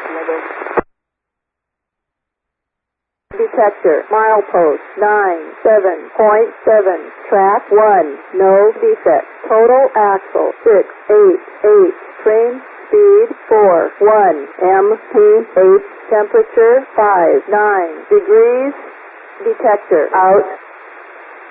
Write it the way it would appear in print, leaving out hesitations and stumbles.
Detector, milepost 97.7, track 1, no defect. Total axle 688, train speed 41, MPH, temperature 59 degrees. Detector out.